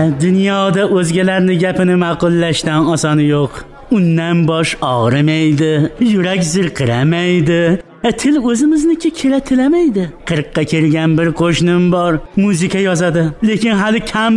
dunyoda o'zgalarning gapini ma'qullashdan osoni yo'q. Undan bosh og'rimaydi, yurak zirqiramaydi. Til o'zimizniki kelatilamaydi. 40 ga kelgan bir qo'shnim bor, muzika yozadi, lekin hali kam